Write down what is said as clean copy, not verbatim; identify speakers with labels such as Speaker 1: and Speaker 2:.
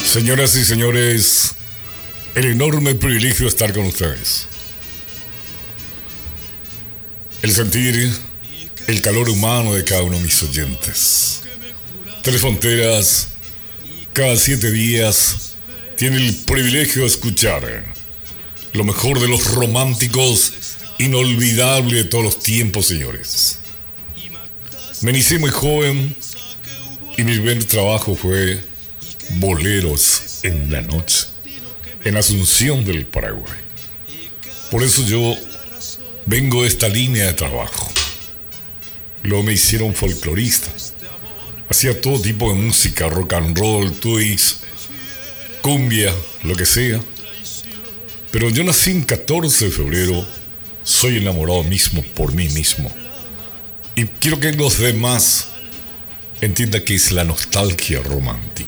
Speaker 1: Señoras y señores, el enorme privilegio de estar con ustedes. El sentir el calor humano de cada uno de mis oyentes. Tres Fronteras, cada 7 días, tiene el privilegio de escuchar lo mejor de los románticos, inolvidable de todos los tiempos, señores. Me inicié muy joven y mi primer trabajo fue boleros en la noche, en Asunción del Paraguay. Por eso yo vengo de esta línea de trabajo. Luego me hicieron folclorista. Hacía todo tipo de música, rock and roll, twist, cumbia, lo que sea. Pero yo nací en 14 de febrero, soy enamorado mismo por mí mismo. Y quiero que los demás entiendan que es la nostalgia romántica.